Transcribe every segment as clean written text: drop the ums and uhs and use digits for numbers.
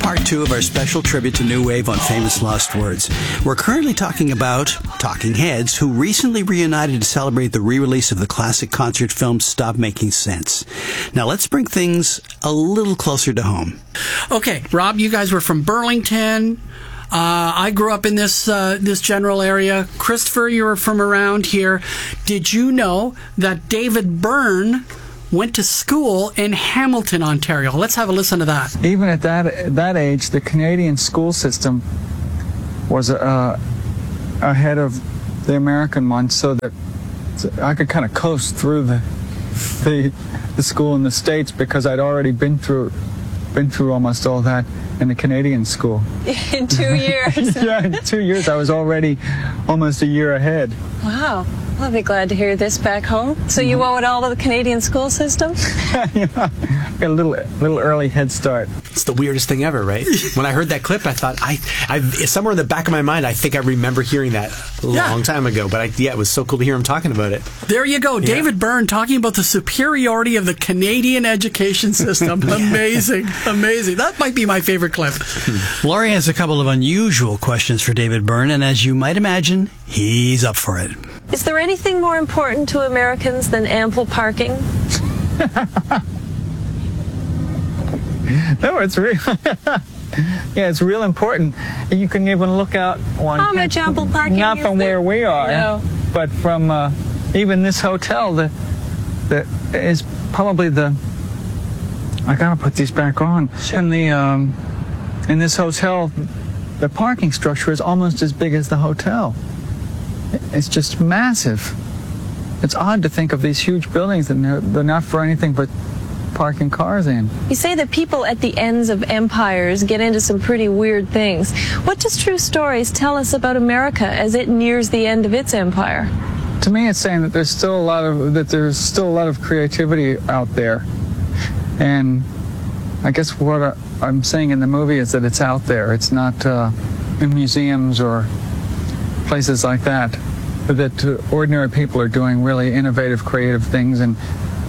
part 2 of our special tribute to New Wave on Famous Lost Words. We're currently talking about Talking Heads, who recently reunited to celebrate the re-release of the classic concert film Stop Making Sense. Now let's bring things a little closer to home. Okay, Rob, you guys were from Burlington. I grew up in this general area. Christopher, you were from around here. Did you know that David Byrne went to school in Hamilton, Ontario? Let's have a listen to that. Even at that age, the Canadian school system was ahead of the American one, so that I could kind of coast through the school in the States because I'd already been through almost all that in the Canadian school. In 2 years. Yeah, in 2 years I was already almost a year ahead. Wow. I'll be glad to hear this back home. So you owe it all to the Canadian school system? Yeah, got a little early head start. It's the weirdest thing ever, right? When I heard that clip, I thought, I somewhere in the back of my mind, I think I remember hearing that a long time ago. But it was so cool to hear him talking about it. There you go. David Byrne talking about the superiority of the Canadian education system. Amazing. Amazing. That might be my favorite clip. Laurie has a couple of unusual questions for David Byrne, and as you might imagine, he's up for it. Is there anything more important to Americans than ample parking? No, it's real. Yeah, it's real important. You can even look out one. How much ample parking? Not from where we are, no, but from even this hotel. That is probably the. I gotta put these back on. In this hotel, the parking structure is almost as big as the hotel. It's just massive. It's odd to think of these huge buildings and they're not for anything but parking cars in. You say that people at the ends of empires get into some pretty weird things. What does True Stories tell us about America as it nears the end of its empire? To me, it's saying that there's still a lot of creativity out there, and I guess what I'm saying in the movie is that it's out there. It's not in museums or places like that. That ordinary people are doing really innovative, creative things and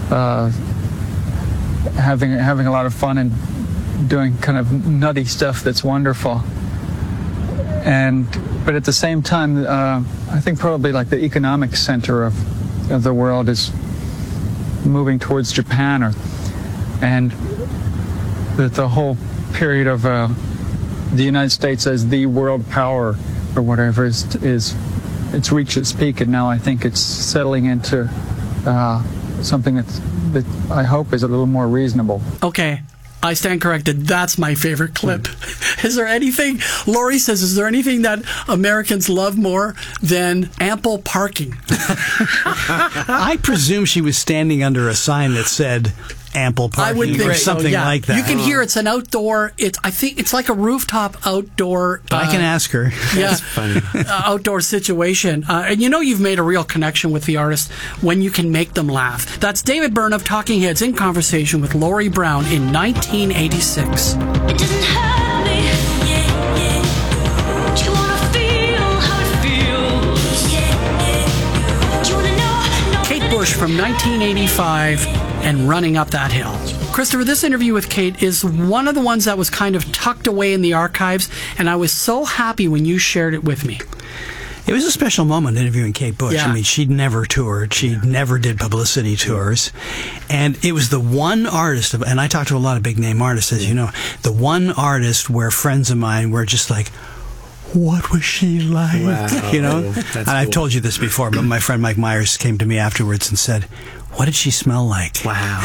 having a lot of fun and doing kind of nutty stuff that's wonderful. But at the same time, I think probably like the economic center of the world is moving towards Japan, and that the whole period of the United States as the world power or whatever is it's reached its peak, and now I think it's settling into something that I hope is a little more reasonable. Okay, I stand corrected. That's my favorite clip. Is there anything, Laurie says, is there anything that Americans love more than ample parking? I presume she was standing under a sign that said ample parking, I would think or something so, like that. You can hear it's an outdoor. I think it's like a rooftop outdoor. I can ask her. Yeah, That's funny. Outdoor situation, and you've made a real connection with the artist when you can make them laugh. That's David Byrne of Talking Heads in conversation with Laurie Brown in 1986. It doesn't hurt me. Do you wanna feel how it feels? Do you wanna know? Kate Bush from 1985 and Running Up That Hill. Christopher, this interview with Kate is one of the ones that was kind of tucked away in the archives, and I was so happy when you shared it with me. It was a special moment interviewing Kate Bush. Yeah. I mean, she'd never toured. She never did publicity tours. And it was the one artist, and I talked to a lot of big-name artists, as you know, the one artist where friends of mine were just like, what was she like? Wow. You know? That's And I've cool. told you this before, but my friend Mike Myers came to me afterwards and said, what did she smell like? Wow.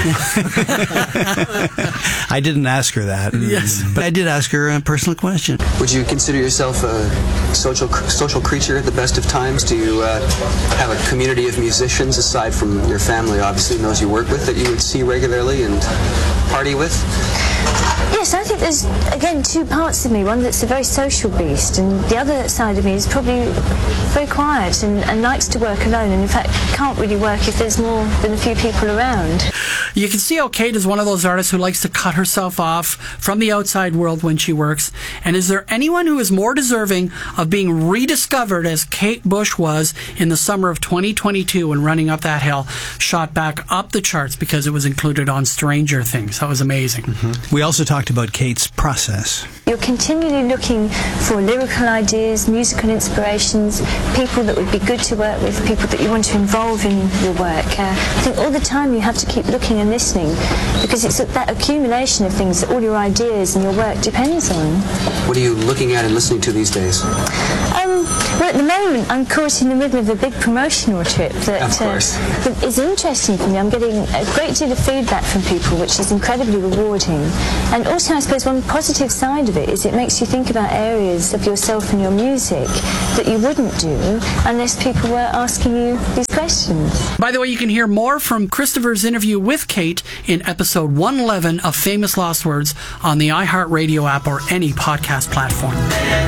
I didn't ask her that. Yes. But I did ask her a personal question. Would you consider yourself a social creature at the best of times? Do you have a community of musicians aside from your family, obviously, and those you work with, that you would see regularly and party with? Yes, I think there's, again, two parts of me. One that's a very social beast, and the other side of me is probably very quiet and likes to work alone, and in fact can't really work if there's more than a few people around. You can see how Kate is one of those artists who likes to cut herself off from the outside world when she works. And is there anyone who is more deserving of being rediscovered as Kate Bush was in the summer of 2022 when Running Up That Hill shot back up the charts because it was included on Stranger Things? That was amazing. We also talked about Kate's process. You're continually looking for lyrical ideas, musical inspirations, people that would be good to work with, people that you want to involve in your work. I think all the time you have to keep looking and listening, because it's that accumulation of things that all your ideas and your work depends on. What are you looking at and listening to these days? Well, at the moment, I'm caught in the middle of a big promotional trip that is interesting for me. I'm getting a great deal of feedback from people, which is incredibly rewarding. And also, I suppose, one positive side of it is it makes you think about areas of yourself and your music that you wouldn't do unless people were asking you these questions. By the way, you can hear more from Christopher's interview with Kate in episode 111 of Famous Lost Words on the iHeartRadio app or any podcast platform.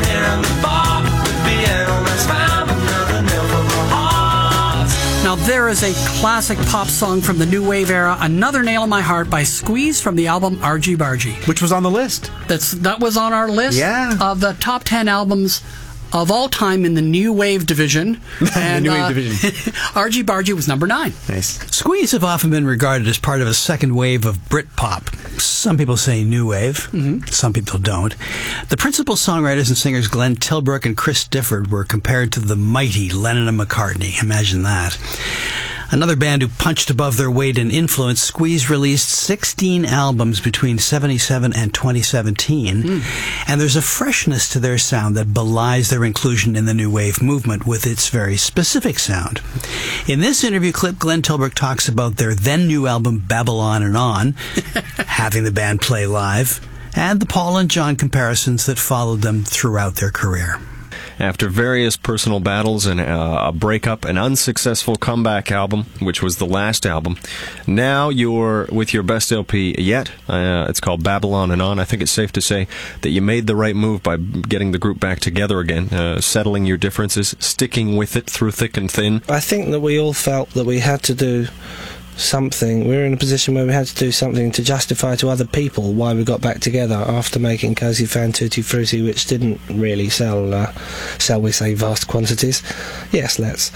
Now there is a classic pop song from the new wave era, Another Nail in My Heart by Squeeze from the album Argy Bargy. Which was on the list. That was on our list of the top 10 albums of all time in the new wave division. And, the new wave division. Argy Bargy was number 9. Nice. Squeeze have often been regarded as part of a second wave of Britpop. Some people say new wave. Some people don't. The principal songwriters and singers Glenn Tilbrook and Chris Difford were compared to the mighty Lennon and McCartney. Imagine that. Another band who punched above their weight in influence, Squeeze released 16 albums between 1977 and 2017, and there's a freshness to their sound that belies their inclusion in the new wave movement with its very specific sound. In this interview clip, Glenn Tilbrook talks about their then-new album Babylon and On, having the band play live, and the Paul and John comparisons that followed them throughout their career. After various personal battles and a breakup, an unsuccessful comeback album, which was the last album, now you're with your best LP yet. It's called Babylon and On. I think it's safe to say that you made the right move by getting the group back together again, settling your differences, sticking with it through thick and thin. I think that we all felt that we had to do something. We were in a position where we had to do something to justify to other people why we got back together after making Cozy Fan Tutti Frutti, which didn't really sell, shall we say, vast quantities. Yes, let's.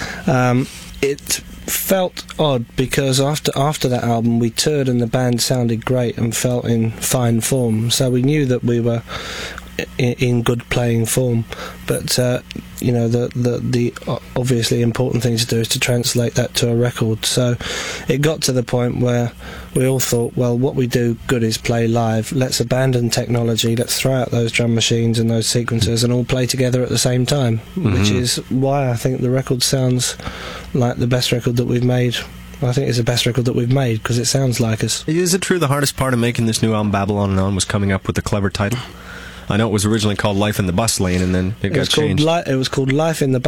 It felt odd because after that album we toured and the band sounded great and felt in fine form, so we knew that we were in good playing form, but you know, the obviously important thing to do is to translate that to a record. So it got to the point where we all thought, well, what we do good is play live. Let's abandon technology, let's throw out those drum machines and those sequencers and all play together at the same time, which is why I think the record sounds like the best record that we've made. I think it's the best record that we've made because it sounds like us. Is it true the hardest part of making this new album Babylon and On was coming up with a clever title? I know it was originally called Life in the Bus Lane, and then it got changed. It was called Life in the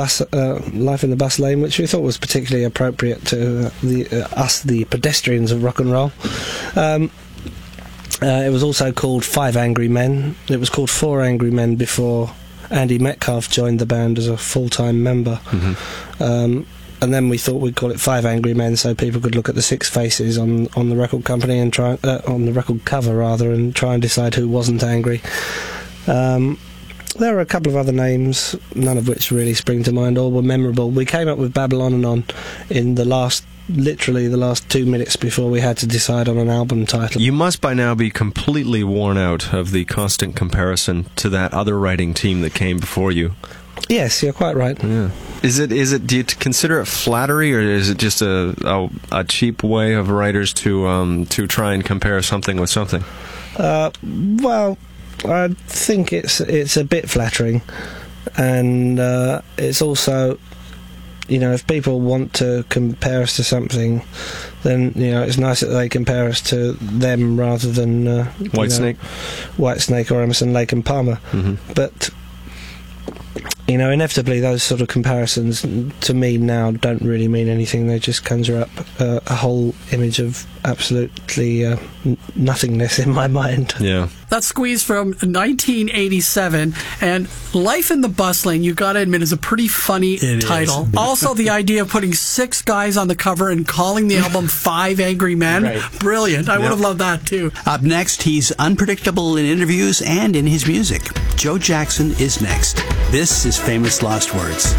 Bus Lane, which we thought was particularly appropriate to the pedestrians of rock and roll. It was also called Five Angry Men. It was called Four Angry Men before Andy Metcalf joined the band as a full-time member. And then we thought we'd call it Five Angry Men, so people could look at the six faces on the record company and try on the record cover rather, and try and decide who wasn't angry. There are a couple of other names, none of which really spring to mind or were memorable. We came up with Babylon and On in literally the last 2 minutes before we had to decide on an album title. You must by now be completely worn out of the constant comparison to that other writing team that came before you. Yes, you're quite right. Yeah. Is it? Do you consider it flattery, or is it just a cheap way of writers to try and compare something with something? Well, I think it's a bit flattering, and it's also, you know, if people want to compare us to something, then, you know, it's nice that they compare us to them rather than Whitesnake or Emerson, Lake and Palmer. But, you know, inevitably those sort of comparisons to me now don't really mean anything. They just conjure up a whole image of absolutely nothingness in my mind. Yeah. That's Squeeze from 1987, and Life in the Bus Lane, you gotta admit, is a pretty funny title. Also, the idea of putting 6 guys on the cover and calling the album Five Angry Men, brilliant. I would have loved that too. Up next, he's unpredictable in interviews and in his music. Joe Jackson is next. This is Famous Lost Words.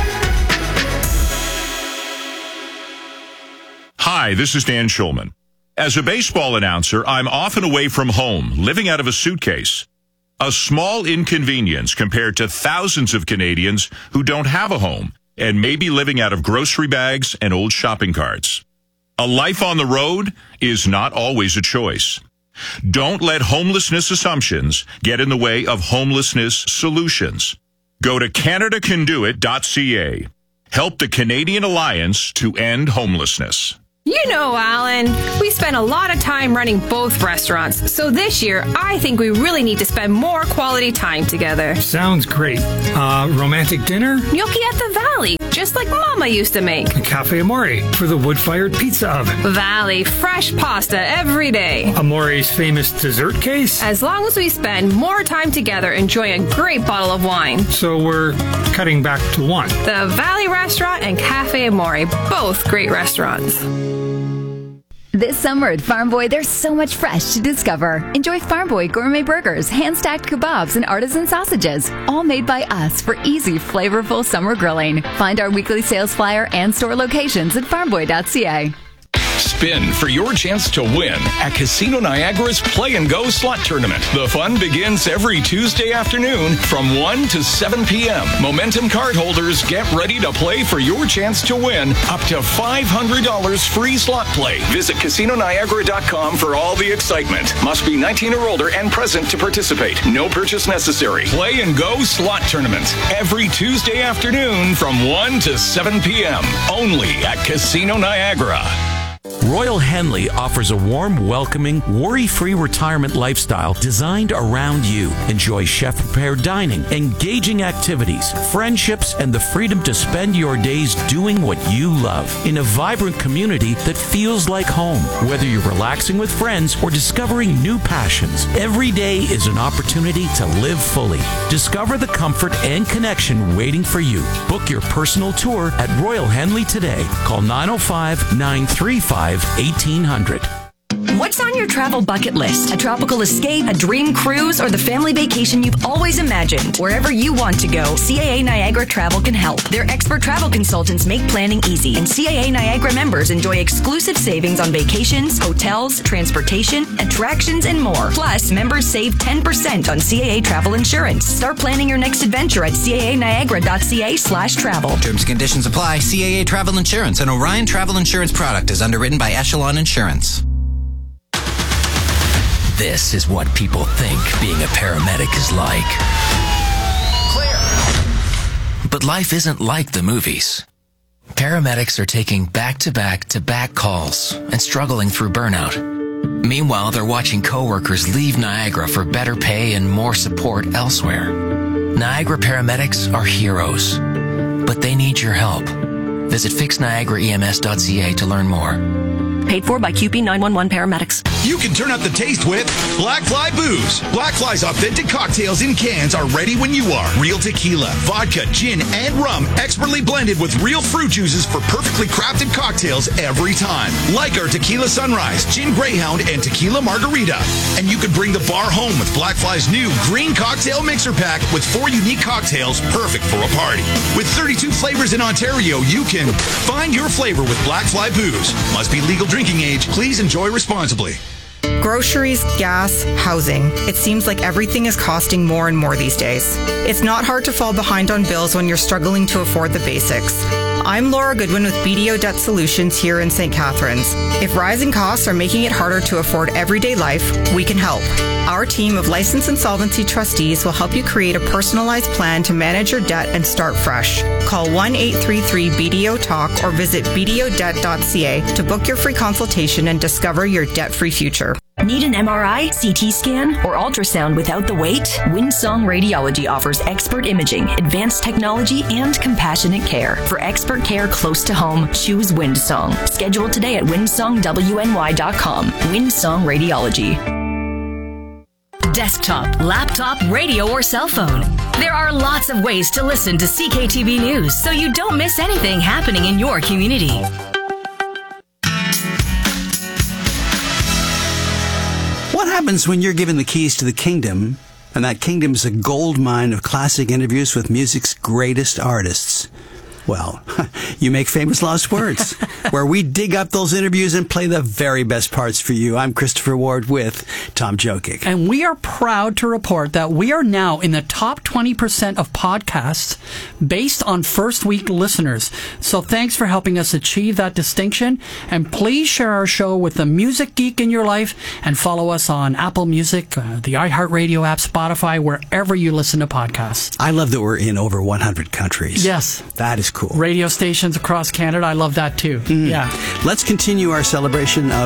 Hi, this is Dan Schulman. As a baseball announcer, I'm often away from home, living out of a suitcase. A small inconvenience compared to thousands of Canadians who don't have a home and may be living out of grocery bags and old shopping carts. A life on the road is not always a choice. Don't let homelessness assumptions get in the way of homelessness solutions. Go to CanadaCanDoIt.ca. Help the Canadian Alliance to End Homelessness. You know, Alan, we spent a lot of time running both restaurants, so this year I think we really need to spend more quality time together. Sounds great. Romantic dinner? Gnocchi at the Valley, just like Mama used to make. Cafe Amore for the wood-fired pizza oven. Valley, fresh pasta every day. Amore's famous dessert case? As long as we spend more time together enjoying a great bottle of wine. So we're cutting back to one. The Valley Restaurant and Cafe Amore, both great restaurants. This summer at Farm Boy, there's so much fresh to discover. Enjoy Farm Boy gourmet burgers, hand-stacked kebabs, and artisan sausages, all made by us for easy, flavorful summer grilling. Find our weekly sales flyer and store locations at farmboy.ca. Spin for your chance to win at Casino Niagara's Play and Go Slot Tournament. The fun begins every Tuesday afternoon from 1 to 7 p.m. Momentum card holders get ready to play for your chance to win up to $500 free slot play. Visit CasinoNiagara.com for all the excitement. Must be 19 or older and present to participate. No purchase necessary. Play and Go Slot Tournament every Tuesday afternoon from 1 to 7 p.m. Only at Casino Niagara. Royal Henley offers a warm, welcoming, worry-free retirement lifestyle designed around you. Enjoy chef-prepared dining, engaging activities, friendships, and the freedom to spend your days doing what you love in a vibrant community that feels like home. Whether you're relaxing with friends or discovering new passions, every day is an opportunity to live fully. Discover the comfort and connection waiting for you. Book your personal tour at Royal Henley today. Call 905-935-1800. What's on your travel bucket list? A tropical escape, a dream cruise, or the family vacation you've always imagined? Wherever you want to go, CAA Niagara Travel can help. Their expert travel consultants make planning easy, and CAA Niagara members enjoy exclusive savings on vacations, hotels, transportation, attractions, and more. Plus, members save 10% on CAA travel insurance. Start planning your next adventure at caaniagara.ca/travel. Terms and conditions apply. CAA Travel Insurance, an Orion Travel Insurance product, is underwritten by Echelon Insurance. This is what people think being a paramedic is like. Clear. But life isn't like the movies. Paramedics are taking back-to-back-to-back calls and struggling through burnout. Meanwhile, they're watching coworkers leave Niagara for better pay and more support elsewhere. Niagara paramedics are heroes, but they need your help. Visit fixniagaraems.ca to learn more. Paid for by QP 911 paramedics. You can turn up the taste with Black Fly Booze. Black Fly's authentic cocktails in cans are ready when you are. Real tequila, vodka, gin, and rum, expertly blended with real fruit juices for perfectly crafted cocktails every time. Like our Tequila Sunrise, Gin Greyhound, and Tequila Margarita. And you can bring the bar home with Black Fly's new Green Cocktail Mixer Pack with 4 unique cocktails perfect for a party. With 32 flavors in Ontario, you can find your flavor with Black Fly Booze. Must be legal drinking age. Please enjoy responsibly. Groceries, gas, housing. It seems like everything is costing more and more these days. It's not hard to fall behind on bills when you're struggling to afford the basics. I'm Laura Goodwin with BDO Debt Solutions here in St. Catharines. If rising costs are making it harder to afford everyday life, we can help. Our team of licensed insolvency trustees will help you create a personalized plan to manage your debt and start fresh. Call 1-833-BDO-TALK or visit bdodebt.ca to book your free consultation and discover your debt-free future. Need an MRI, CT scan, or ultrasound without the wait? Windsong Radiology offers expert imaging, advanced technology, and compassionate care. For expert care close to home, choose Windsong. Schedule today at windsongwny.com. Windsong Radiology. Desktop, laptop, radio, or cell phone. There are lots of ways to listen to CKTV News so you don't miss anything happening in your community. What happens when you're given the keys to the kingdom, and that kingdom is a gold mine of classic interviews with music's greatest artists? Well, you make Famous Lost Words, where we dig up those interviews and play the very best parts for you. I'm Christopher Ward with Tom Jokic. And we are proud to report that we are now in the top 20% of podcasts based on first week listeners. So thanks for helping us achieve that distinction. And please share our show with the music geek in your life and follow us on Apple Music, the iHeartRadio app, Spotify, wherever you listen to podcasts. I love that we're in over 100 countries. Yes. That is cool. Radio stations across Canada. I love that too. Yeah. Let's continue our celebration of